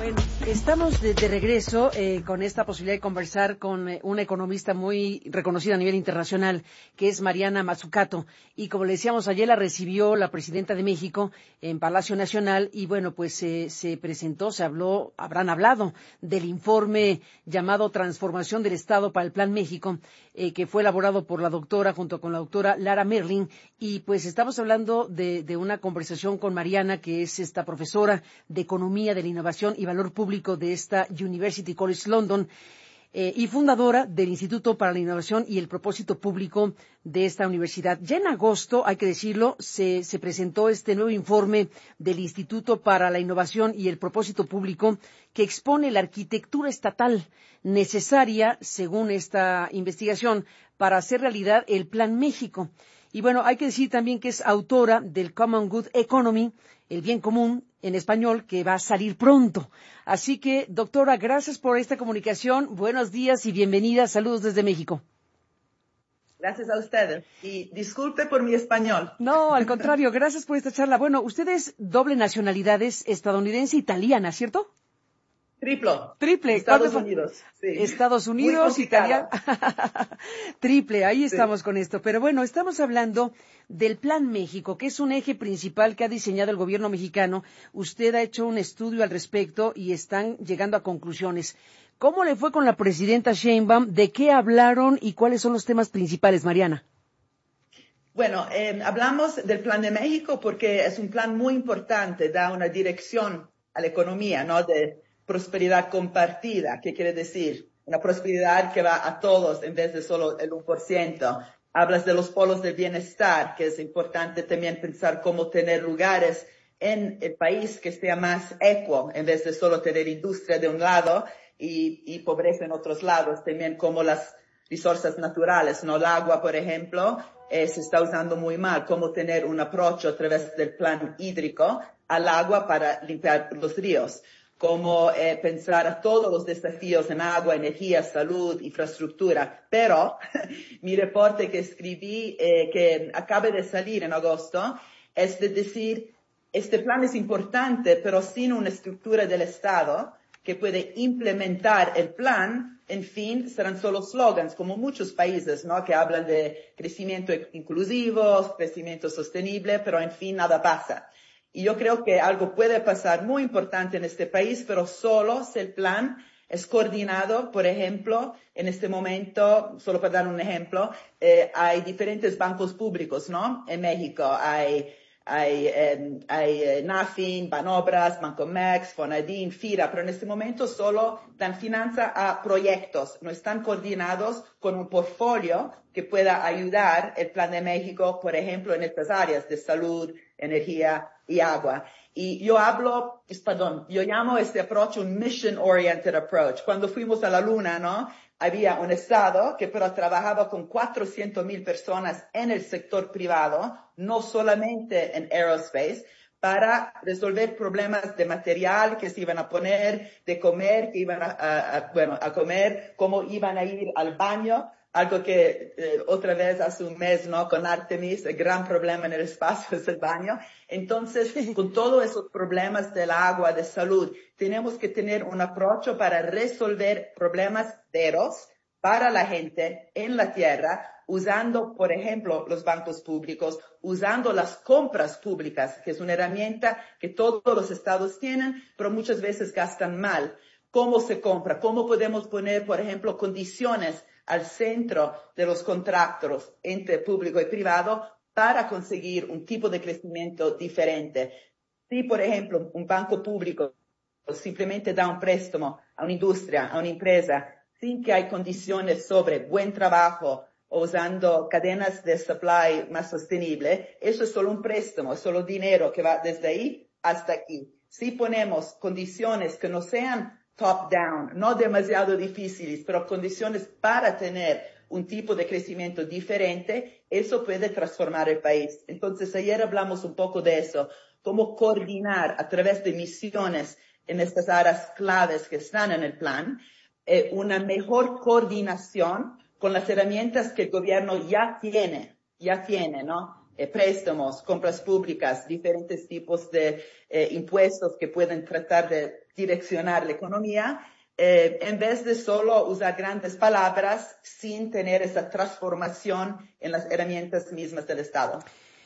Bueno, estamos de regreso con esta posibilidad de conversar con una economista muy reconocida a nivel internacional, que es Mariana Mazzucato. Y como le decíamos, ayer la recibió la presidenta de México en Palacio Nacional y bueno, pues se presentó, habrán hablado del informe llamado Transformación del Estado para el Plan México, que fue elaborado por la doctora, junto con la doctora Lara Merlin. Y pues estamos hablando de una conversación con Mariana, que es esta profesora de Economía de la Innovación y Valor Público de esta University College London y fundadora del Instituto para la Innovación y el Propósito Público de esta universidad. Ya en agosto, hay que decirlo, se presentó este nuevo informe del Instituto para la Innovación y el Propósito Público que expone la arquitectura estatal necesaria, según esta investigación, para hacer realidad el Plan México. Y bueno, hay que decir también que es autora del Common Good Economy, el bien común en español, que va a salir pronto. Así que, doctora, gracias por esta comunicación. Buenos días y bienvenida. Saludos desde México. Gracias a ustedes. Y disculpe por mi español. No, al contrario, gracias por esta charla. Bueno, usted es doble nacionalidad, es estadounidense e italiana, ¿cierto? Triple. Estados Unidos. Sí. Estados Unidos, Italia. Triple, ahí estamos con esto. Pero bueno, estamos hablando del Plan México, que es un eje principal que ha diseñado el gobierno mexicano. Usted ha hecho un estudio al respecto y están llegando a conclusiones. ¿Cómo le fue con la presidenta Sheinbaum? ¿De qué hablaron y cuáles son los temas principales, Mariana? Bueno, hablamos del Plan de México porque es un plan muy importante, da una dirección a la economía, ¿no? De prosperidad compartida. ¿Qué quiere decir? Una prosperidad que va a todos en vez de solo el 1%. Hablas de los polos del bienestar, que es importante también pensar cómo tener lugares en el país que sea más equo, en vez de solo tener industria de un lado y pobreza en otros lados. También como las resources naturales, ¿no? El agua, por ejemplo, se está usando muy mal. Cómo tener un approach a través del plan hídrico al agua para limpiar los ríos. Cómo pensar a todos los desafíos en agua, energía, salud, infraestructura. Pero mi reporte que escribí, que acaba de salir en agosto, es de decir, este plan es importante, pero sin una estructura del Estado que puede implementar el plan, en fin, serán solo slogans, como muchos países, ¿no? Que hablan de crecimiento inclusivo, crecimiento sostenible, pero en fin, nada pasa. Y yo creo que algo puede pasar muy importante en este país, pero solo si el plan es coordinado. Por ejemplo, en este momento, solo para dar un ejemplo, hay diferentes bancos públicos, ¿no? En México hay NAFIN, Banobras, Bancomex, Fonadín, FIRA, pero en este momento solo dan finanza a proyectos, no están coordinados con un portfolio que pueda ayudar el Plan de México, por ejemplo, en estas áreas de salud, energía y agua. Y yo llamo este approach un mission-oriented approach. Cuando fuimos a la Luna, ¿no? Había un Estado que pero trabajaba con 400,000 personas en el sector privado, no solamente en aerospace, para resolver problemas de material que se iban a poner, de comer, que iban a comer, cómo iban a ir al baño. Algo que otra vez hace un mes, ¿no? Con Artemis, el gran problema en el espacio es el baño. Entonces, con todos esos problemas del agua, de salud, tenemos que tener un approach para resolver problemas veros para la gente en la tierra, usando, por ejemplo, los bancos públicos, usando las compras públicas, que es una herramienta que todos los estados tienen, pero muchas veces gastan mal. ¿Cómo se compra? ¿Cómo podemos poner, por ejemplo, condiciones al centro de los contratos entre público y privado para conseguir un tipo de crecimiento diferente? Si, por ejemplo, un banco público simplemente da un préstamo a una industria, a una empresa, sin que hay condiciones sobre buen trabajo o usando cadenas de supply más sostenibles, eso es solo un préstamo, es solo dinero que va desde ahí hasta aquí. Si ponemos condiciones que no sean top-down, no demasiado difíciles, pero condiciones para tener un tipo de crecimiento diferente, eso puede transformar el país. Entonces, ayer hablamos un poco de eso, cómo coordinar a través de misiones en estas áreas claves que están en el plan, una mejor coordinación con las herramientas que el gobierno ya tiene, ¿no? préstamos, compras públicas, diferentes tipos de impuestos que pueden tratar de direccionar la economía, en vez de solo usar grandes palabras sin tener esa transformación en las herramientas mismas del Estado.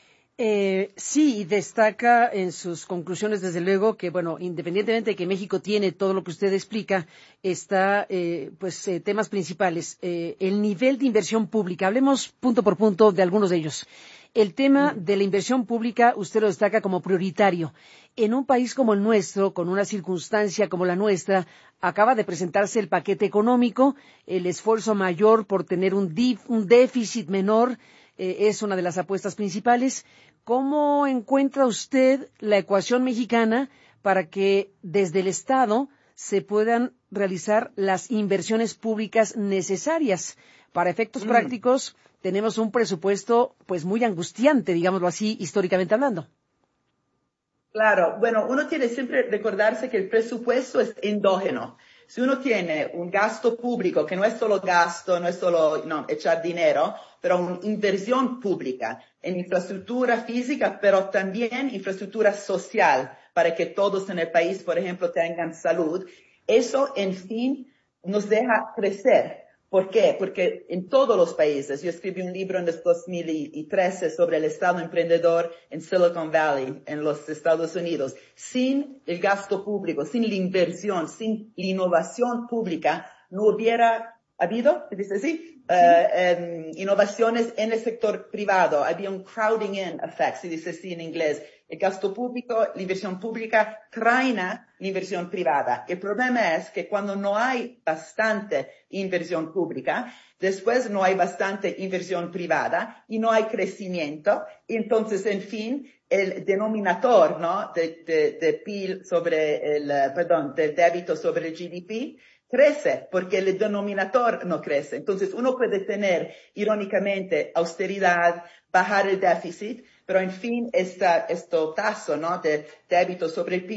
Sí, destaca en sus conclusiones, desde luego, que, bueno, independientemente de que México tiene todo lo que usted explica, está, temas principales. El nivel de inversión pública. Hablemos punto por punto de algunos de ellos. El tema de la inversión pública, usted lo destaca como prioritario. En un país como el nuestro, con una circunstancia como la nuestra, acaba de presentarse el paquete económico, el esfuerzo mayor por tener un déficit menor, es una de las apuestas principales. ¿Cómo encuentra usted la ecuación mexicana para que desde el Estado se puedan realizar las inversiones públicas necesarias? Para efectos prácticos, tenemos un presupuesto pues muy angustiante, digámoslo así, históricamente hablando. Claro, bueno, uno tiene siempre que recordarse que el presupuesto es endógeno. Si uno tiene un gasto público, que no es solo gasto, no es solo echar dinero, pero una inversión pública en infraestructura física, pero también infraestructura social, para que todos en el país, por ejemplo, tengan salud, eso, en fin, nos deja crecer. ¿Por qué? Porque en todos los países, yo escribí un libro en el 2013 sobre el Estado emprendedor en Silicon Valley, en los Estados Unidos. Sin el gasto público, sin la inversión, sin la innovación pública, no hubiera habido, ¿se dice así? Innovaciones en el sector privado. Había un crowding in effect, se dice así en inglés. El gasto público, la inversión pública traina la inversión privada. El problema es que cuando no hay bastante inversión pública, después no hay bastante inversión privada y no hay crecimiento. Y entonces, en fin, el denominador, ¿no? de PIB sobre del débito sobre el GDP crece porque el denominador no crece. Entonces, uno puede tener, irónicamente, austeridad, bajar el déficit, pero en fin, este tazo, ¿no? de débito sobre el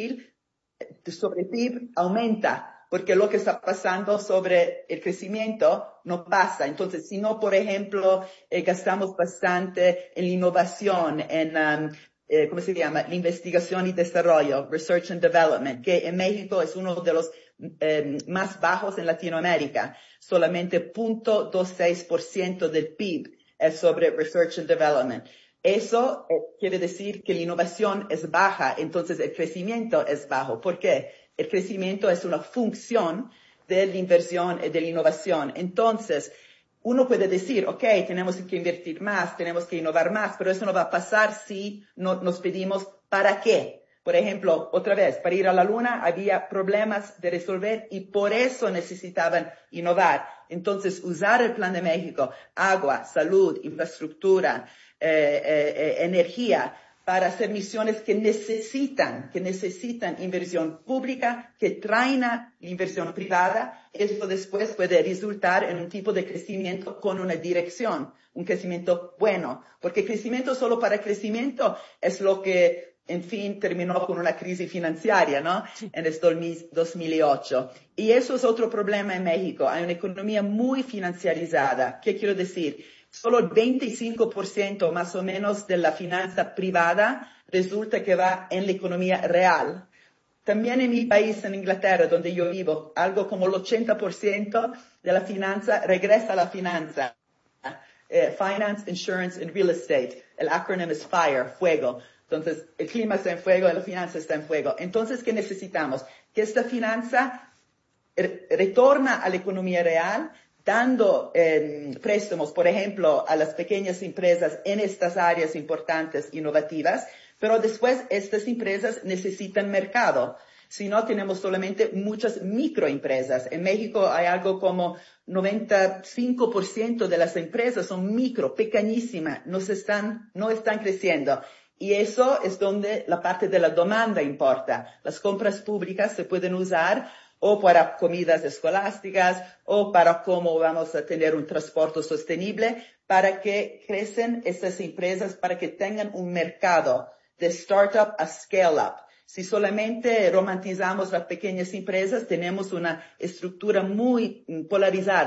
PIB aumenta, porque lo que está pasando sobre el crecimiento no pasa. Entonces, si no, por ejemplo, gastamos bastante en la innovación, ¿cómo se llama? La investigación y desarrollo, research and development, que en México es uno de los más bajos en Latinoamérica. Solamente 0.26% del PIB es sobre research and development. Eso quiere decir que la innovación es baja, entonces el crecimiento es bajo. ¿Por qué? El crecimiento es una función de la inversión y de la innovación. Entonces, uno puede decir, ok, tenemos que invertir más, tenemos que innovar más, pero eso no va a pasar si no nos pedimos ¿para qué? Por ejemplo, otra vez, para ir a la Luna había problemas de resolver y por eso necesitaban innovar. Entonces, usar el Plan de México, agua, salud, infraestructura, energía, para hacer misiones que necesitan inversión pública, que traina la inversión privada. Esto después puede resultar en un tipo de crecimiento con una dirección, un crecimiento bueno, porque crecimiento solo para crecimiento es lo que, en fin, terminó con una crisis financiera, ¿no? Sí. En el 2008. Y eso es otro problema en México. Hay una economía muy financiarizada. ¿Qué quiero decir? Solo el 25% más o menos de la finanza privada resulta que va en la economía real. También en mi país, en Inglaterra, donde yo vivo, algo como el 80% de la finanza regresa a la finanza. Finance, Insurance and Real Estate. El acrónimo es FIRE, fuego. Entonces, el clima está en fuego y la finanza está en fuego. Entonces, ¿qué necesitamos? Que esta finanza retorna a la economía real, dando préstamos, por ejemplo, a las pequeñas empresas en estas áreas importantes, innovativas, pero después estas empresas necesitan mercado. Si no, tenemos solamente muchas microempresas. En México hay algo como 95% de las empresas son micro, pequeñísimas, no están creciendo. Y eso es donde la parte de la demanda importa. Las compras públicas se pueden usar o para comidas escolásticas, o para cómo vamos a tener un transporte sostenible, para que crecen estas empresas, para que tengan un mercado de startup a scale up. Si solamente romantizamos las pequeñas empresas, tenemos una estructura muy polarizada.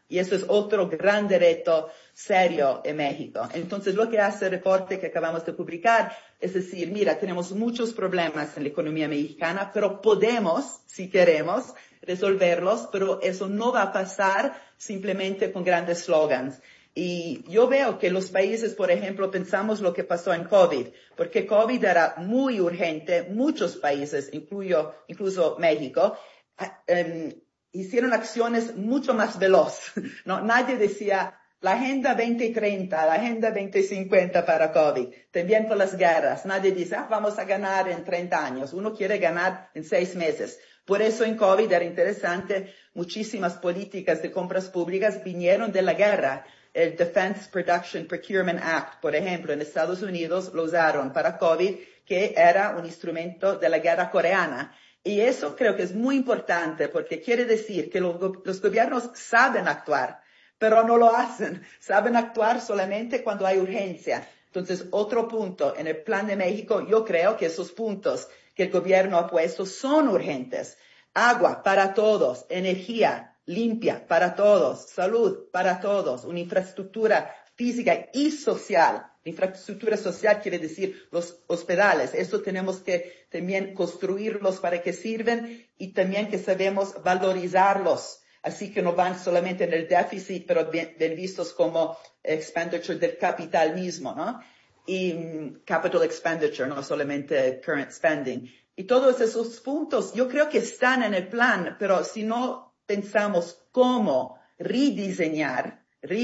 Y eso es otro gran reto serio en México. Entonces, lo que hace el reporte que acabamos de publicar es decir, mira, tenemos muchos problemas en la economía mexicana, pero podemos, si queremos, resolverlos, pero eso no va a pasar simplemente con grandes slogans. Y yo veo que los países, por ejemplo, pensamos lo que pasó en COVID, porque COVID era muy urgente, muchos países, incluso México, hicieron acciones mucho más veloz, ¿no? Nadie decía la Agenda 2030, la Agenda 2050 para COVID, también con las guerras. Nadie dice, vamos a ganar en 30 años. Uno quiere ganar en 6 meses. Por eso en COVID era interesante, muchísimas políticas de compras públicas vinieron de la guerra. El Defense Production Procurement Act, por ejemplo, en Estados Unidos lo usaron para COVID, que era un instrumento de la guerra coreana. Y eso creo que es muy importante porque quiere decir que los gobiernos saben actuar, pero no lo hacen. Saben actuar solamente cuando hay urgencia. Entonces, otro punto en el Plan de México, yo creo que esos puntos que el gobierno ha puesto son urgentes. Agua para todos, energía limpia para todos, salud para todos, una infraestructura física y social. La infraestructura social quiere decir los hospitales. Eso tenemos que también construirlos para que sirvan y también que sabemos valorizarlos. Así que no van solamente en el déficit, pero bien vistos como expenditure del capital mismo, ¿no? Y capital expenditure, no solamente current spending. Y todos esos puntos yo creo que están en el plan, pero si no pensamos cómo rediseñar,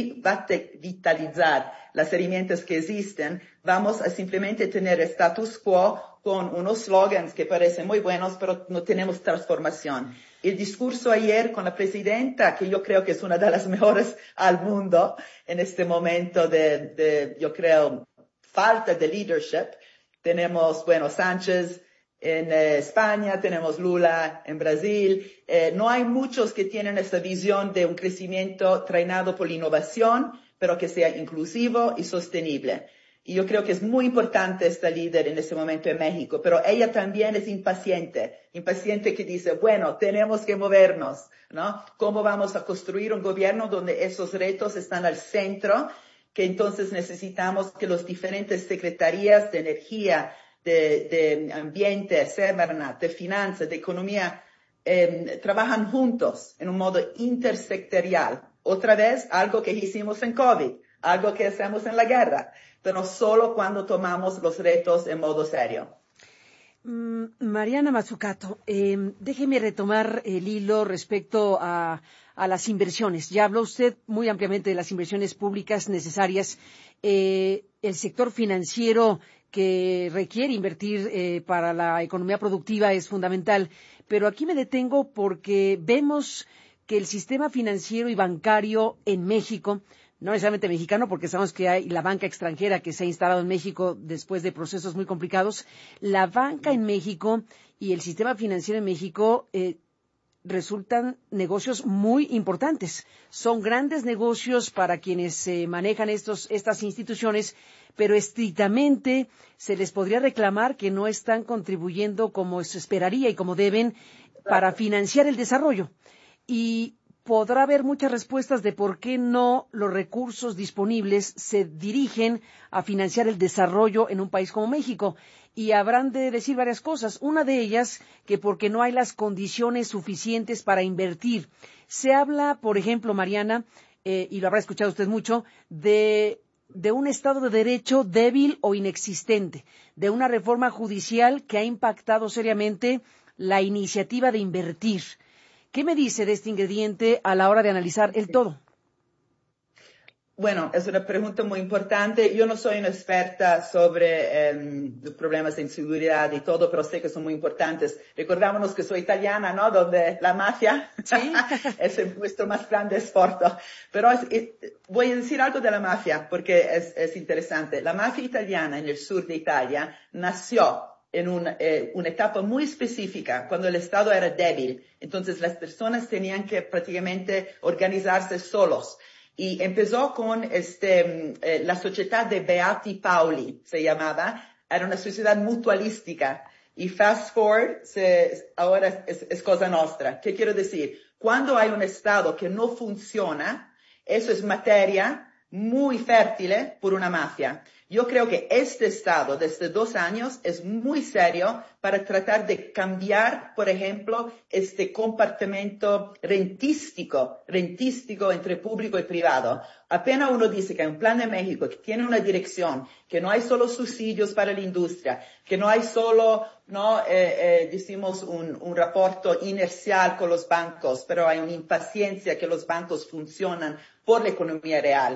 revitalizar las herramientas que existen, vamos a simplemente tener status quo con unos slogans que parecen muy buenos, pero no tenemos transformación. El discurso ayer con la presidenta, que yo creo que es una de las mejores al mundo en este momento yo creo, falta de leadership. Tenemos, Sánchez en España, tenemos Lula en Brasil. No hay muchos que tienen esta visión de un crecimiento trainado por la innovación, pero que sea inclusivo y sostenible. Y yo creo que es muy importante esta líder en este momento en México, pero ella también es impaciente que dice, tenemos que movernos, ¿no? ¿Cómo vamos a construir un gobierno donde esos retos están al centro? Que entonces necesitamos que los diferentes secretarías de energía, de ambiente, Semarnat, de finanzas, de economía, trabajan juntos en un modo intersectorial. Otra vez, algo que hicimos en COVID, algo que hacemos en la guerra, pero solo cuando tomamos los retos en modo serio. Mariana Mazzucato, déjeme retomar el hilo respecto a las inversiones. Ya habló usted muy ampliamente de las inversiones públicas necesarias. El sector financiero que requiere invertir para la economía productiva es fundamental, pero aquí me detengo porque vemos que el sistema financiero y bancario en México, no necesariamente mexicano, porque sabemos que hay la banca extranjera que se ha instalado en México después de procesos muy complicados. La banca en México y el sistema financiero en México resultan negocios muy importantes. Son grandes negocios para quienes manejan estas instituciones, pero estrictamente se les podría reclamar que no están contribuyendo como se esperaría y como deben para financiar el desarrollo. Y podrá haber muchas respuestas de por qué no los recursos disponibles se dirigen a financiar el desarrollo en un país como México. Y habrán de decir varias cosas. Una de ellas, que porque no hay las condiciones suficientes para invertir. Se habla, por ejemplo, Mariana, y lo habrá escuchado usted mucho, de un Estado de Derecho débil o inexistente, de una reforma judicial que ha impactado seriamente la iniciativa de invertir. ¿Qué me dice de este ingrediente a la hora de analizar el todo? Es una pregunta muy importante. Yo no soy una experta sobre los problemas de inseguridad y todo, pero sé que son muy importantes. Recordámonos que soy italiana, ¿no? Donde la mafia ¿sí? Es nuestro más grande esfuerzo. Pero voy a decir algo de la mafia porque es interesante. La mafia italiana en el sur de Italia nació en una etapa muy específica, cuando el Estado era débil. Entonces las personas tenían que prácticamente organizarse solos. Y empezó con la sociedad de Beati Paoli, se llamaba. Era una sociedad mutualística. Y fast forward, ahora es cosa nuestra. ¿Qué quiero decir? Cuando hay un Estado que no funciona, Eso es materia muy fértil por una mafia. Yo creo que este Estado, desde 2 años, es muy serio para tratar de cambiar, por ejemplo, este comportamiento rentístico entre público y privado. Apenas uno dice que hay un plan de México que tiene una dirección, que no hay solo subsidios para la industria, que no hay solo, decimos un reporte inercial con los bancos, pero hay una impaciencia que los bancos funcionan por la economía real.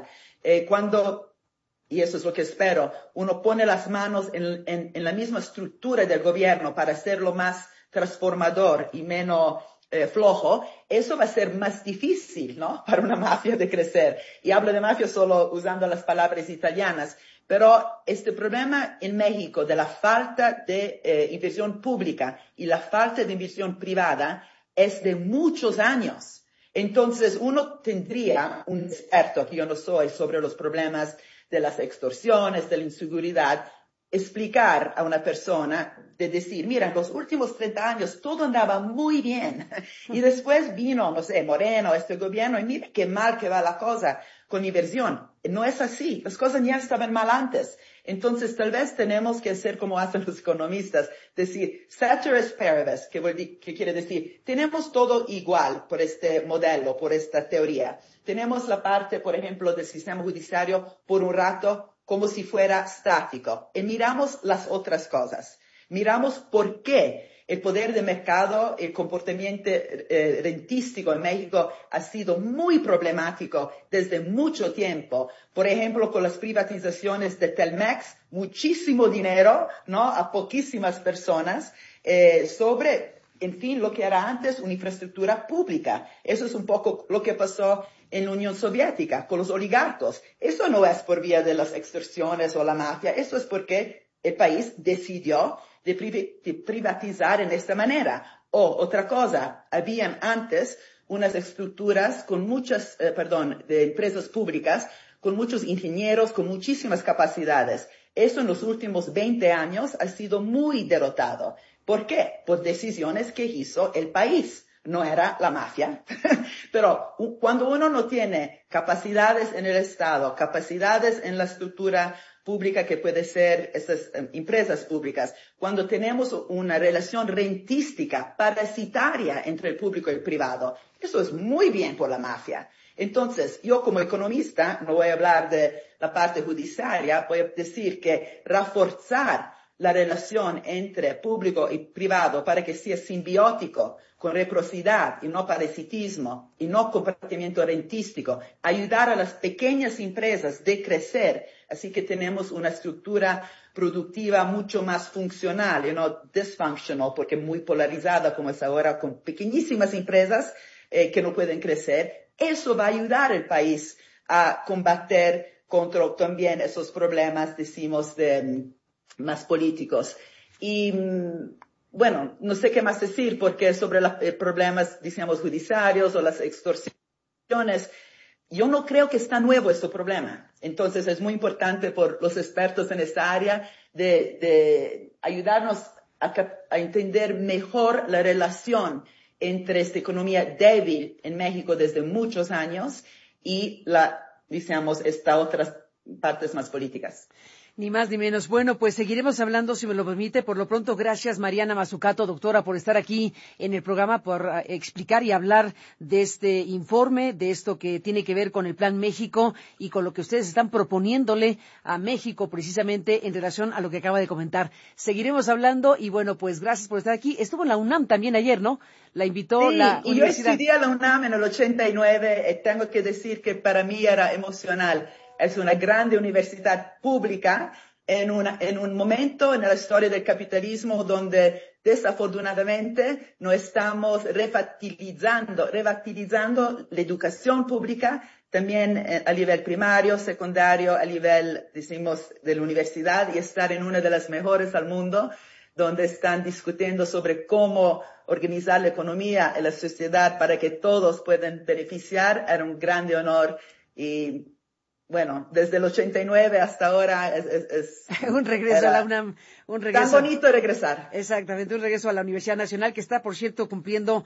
Y eso es lo que espero, uno pone las manos en la misma estructura del gobierno para hacerlo más transformador y menos flojo, eso va a ser más difícil, ¿no? Para una mafia de crecer. Y hablo de mafia solo usando las palabras italianas. Pero este problema en México de la falta de inversión pública y la falta de inversión privada es de muchos años. Entonces uno tendría un experto, que yo no soy, sobre los problemas de las extorsiones, de la inseguridad, explicar a una persona, de decir, mira, en los últimos 30 años todo andaba muy bien. Y después vino, no sé, Moreno, este gobierno, y mira qué mal que va la cosa con inversión. No es así. Las cosas ya estaban mal antes. Entonces, tal vez tenemos que hacer como hacen los economistas, decir, ceteris paribus, que quiere decir, tenemos todo igual por este modelo, por esta teoría. Tenemos la parte, por ejemplo, del sistema judiciario por un rato como si fuera estático. Y miramos las otras cosas. Miramos por qué el poder de mercado, el comportamiento rentístico en México ha sido muy problemático desde mucho tiempo. Por ejemplo, con las privatizaciones de Telmex, muchísimo dinero, ¿no? A poquísimas personas, sobre, en fin, lo que era antes una infraestructura pública. Eso es un poco lo que pasó en la Unión Soviética con los oligarcos. Eso no es por vía de las extorsiones o la mafia, eso es porque el país decidió de privatizar en esta manera. O otra cosa, habían antes unas estructuras con muchas, de empresas públicas, con muchos ingenieros, con muchísimas capacidades. Eso en los últimos 20 años ha sido muy derrotado. ¿Por qué? Por decisiones que hizo el país. No era la mafia, pero cuando uno no tiene capacidades en el Estado, capacidades en la estructura pública que puede ser estas empresas públicas, cuando tenemos una relación rentística, parasitaria entre el público y el privado, eso es muy bien por la mafia. Entonces, yo como economista, no voy a hablar de la parte judiciaria, voy a decir que reforzar la relación entre público y privado para que sea simbiótico, con reciprocidad y no parasitismo y no comportamiento rentístico, ayudar a las pequeñas empresas de crecer, así que tenemos una estructura productiva mucho más funcional y no dysfunctional, porque muy polarizada como es ahora con pequeñísimas empresas que no pueden crecer. Eso va a ayudar al país a combater contra también esos problemas, decimos, más políticos. Y bueno, no sé qué más decir porque sobre los problemas, digamos, judiciarios o las extorsiones, yo no creo que está nuevo este problema. Entonces es muy importante por los expertos en esta área de ayudarnos a entender mejor la relación entre esta economía débil en México desde muchos años y estas otras partes más políticas. Ni más ni menos. Bueno, pues seguiremos hablando, si me lo permite. Por lo pronto, gracias, Mariana Mazzucato, doctora, por estar aquí en el programa, por explicar y hablar de este informe, de esto que tiene que ver con el Plan México y con lo que ustedes están proponiéndole a México, precisamente en relación a lo que acaba de comentar. Seguiremos hablando y, bueno, pues gracias por estar aquí. Estuvo en la UNAM también ayer, ¿no? La invitó la y universidad. Yo estudié a la UNAM en el 89 y tengo que decir que para mí era emocional. Es una grande universidad pública en un momento en la historia del capitalismo donde desafortunadamente no estamos revitalizando la educación pública también a nivel primario, secundario, a nivel, decimos, de la universidad y estar en una de las mejores al mundo donde están discutiendo sobre cómo organizar la economía y la sociedad para que todos puedan beneficiar. Era un grande honor y bueno, desde el 89 hasta ahora es un regreso a la UNAM, un regreso. Tan bonito regresar. Exactamente, un regreso a la Universidad Nacional, que está, por cierto, cumpliendo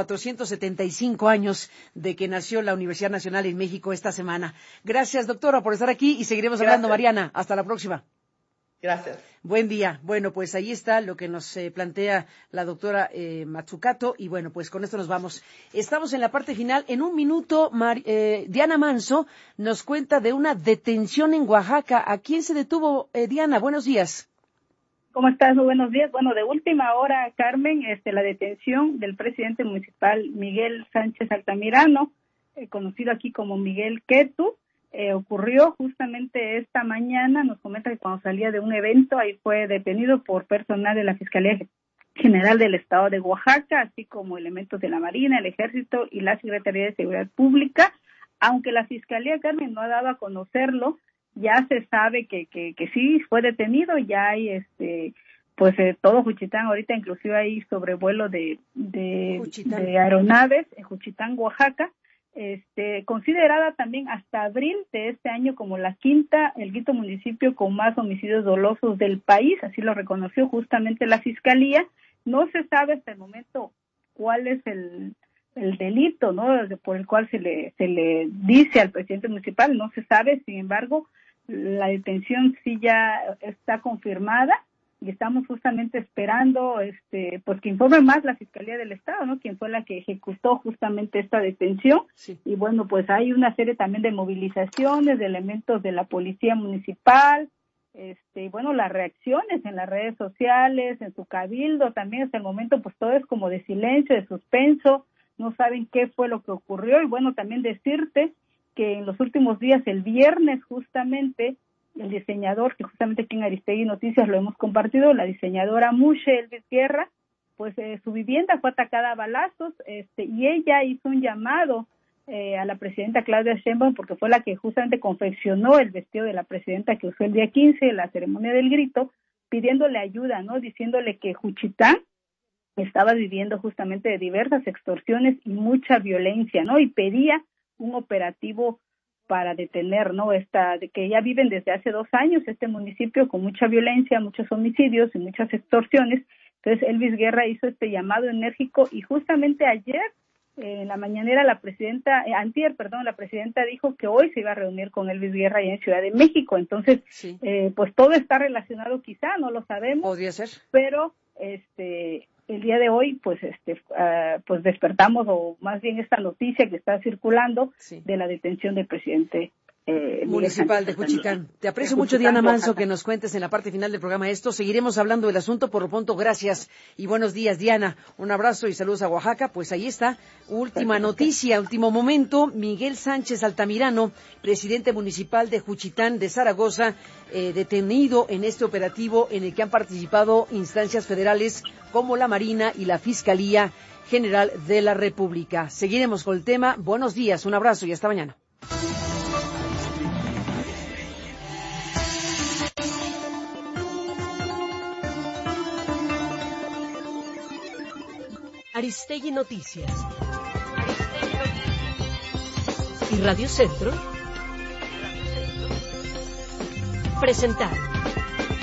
475 años de que nació la Universidad Nacional en México esta semana. Gracias, doctora, por estar aquí y seguiremos hablando, Mariana. Hasta la próxima. Gracias. Buen día. Bueno, pues ahí está lo que nos plantea la doctora Mazzucato, y bueno, pues con esto nos vamos. Estamos en la parte final. En un minuto, Diana Manso nos cuenta de una detención en Oaxaca. ¿A quién se detuvo, Diana? Buenos días. ¿Cómo estás? Muy buenos días. Bueno, de última hora, Carmen, la detención del presidente municipal Miguel Sánchez Altamirano, conocido aquí como Miguel Quetu, ocurrió justamente esta mañana. Nos comenta que cuando salía de un evento, ahí fue detenido por personal de la Fiscalía General del Estado de Oaxaca, así como elementos de la Marina, el Ejército y la Secretaría de Seguridad Pública. Aunque la Fiscalía, Carmen, no ha dado a conocerlo, ya se sabe que sí fue detenido. Ya hay todo Juchitán ahorita, inclusive hay sobrevuelo de aeronaves en Juchitán, Oaxaca. Considerada también hasta abril de este año como el quinto municipio con más homicidios dolosos del país, así lo reconoció justamente la Fiscalía. No se sabe hasta el momento cuál es el delito, ¿no?, por el cual se le dice al presidente municipal, no se sabe. Sin embargo, la detención sí ya está confirmada y estamos justamente esperando pues que informe más la Fiscalía del Estado, ¿no?, quien fue la que ejecutó justamente esta detención. Sí. Y bueno, pues hay una serie también de movilizaciones de elementos de la Policía Municipal, bueno, las reacciones en las redes sociales, en su cabildo también. Hasta el momento pues todo es como de silencio, de suspenso, no saben qué fue lo que ocurrió. Y bueno, también decirte que en los últimos días, el viernes justamente, el diseñador, que justamente aquí en Aristegui Noticias lo hemos compartido, la diseñadora Mushe Elvis Guerra, pues su vivienda fue atacada a balazos, y ella hizo un llamado a la presidenta Claudia Sheinbaum, porque fue la que justamente confeccionó el vestido de la presidenta que usó el día 15, la ceremonia del grito, pidiéndole ayuda, ¿no?, diciéndole que Juchitán estaba viviendo justamente de diversas extorsiones y mucha violencia, ¿no?, y pedía un operativo para detener, ¿no?, de que ya viven desde hace 2 años este municipio con mucha violencia, muchos homicidios y muchas extorsiones. Entonces Elvis Guerra hizo este llamado enérgico, y justamente ayer en la mañanera la presidenta dijo que hoy se iba a reunir con Elvis Guerra allá en Ciudad de México. Entonces, Sí. Pues todo está relacionado, quizá, no lo sabemos. Podría ser. Pero el día de hoy pues pues despertamos, o más bien esta noticia que está circulando, Sí, de la detención del presidente municipal de Juchitán. Te aprecio mucho, Diana Manso, que nos cuentes en la parte final del programa esto. Seguiremos hablando del asunto. Por lo pronto, gracias y buenos días, Diana. Un abrazo y saludos a Oaxaca. Pues ahí está, última noticia, último momento. Miguel Sánchez Altamirano, presidente municipal de Juchitán de Zaragoza, detenido en este operativo en el que han participado instancias federales como la Marina y la Fiscalía General de la República. Seguiremos con el tema. Buenos días, un abrazo y hasta mañana. Aristegui Noticias y Radio Centro presentaron